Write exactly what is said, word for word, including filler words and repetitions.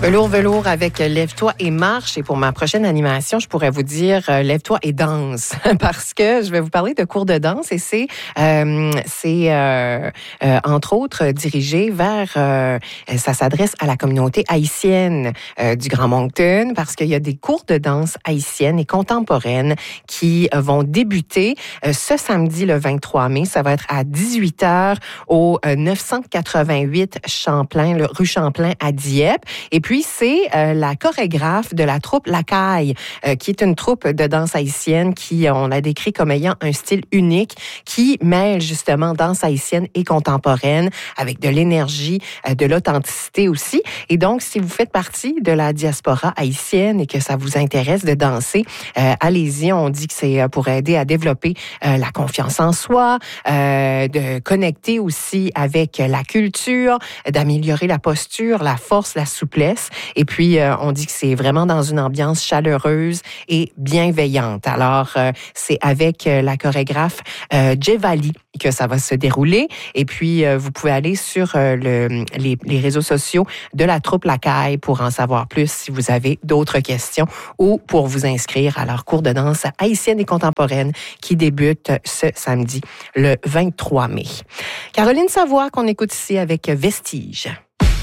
Velours, velours avec Lève-toi et marche. Et pour ma prochaine animation, je pourrais vous dire euh, Lève-toi et danse. Parce que je vais vous parler de cours de danse et c'est, euh, c'est euh, euh, entre autres dirigé vers, euh, ça s'adresse à la communauté haïtienne euh, du Grand Moncton parce qu'il y a des cours de danse haïtienne et contemporaine qui euh, vont débuter euh, ce samedi le vingt-trois mai. Ça va être à dix-huit heures au euh, neuf cent quatre-vingt-huit Champlain, le, rue Champlain à Dieppe. Et puis, c'est euh, la chorégraphe de la troupe La Caille, euh, qui est une troupe de danse haïtienne qui, on la décrit comme ayant un style unique, qui mêle justement danse haïtienne et contemporaine avec de l'énergie, euh, de l'authenticité aussi. Et donc, si vous faites partie de la diaspora haïtienne et que ça vous intéresse de danser, euh, allez-y. On dit que c'est pour aider à développer euh, la confiance en soi, euh, de connecter aussi avec la culture, d'améliorer la posture, la force, la souplesse. Et puis, euh, on dit que c'est vraiment dans une ambiance chaleureuse et bienveillante. Alors, euh, c'est avec euh, la chorégraphe euh, Jevali que ça va se dérouler. Et puis, euh, vous pouvez aller sur euh, le, les, les réseaux sociaux de la troupe La Caille pour en savoir plus si vous avez d'autres questions ou pour vous inscrire à leur cours de danse haïtienne et contemporaine qui débute ce samedi, le vingt-trois mai. Caroline Savoie, qu'on écoute ici avec Vestige.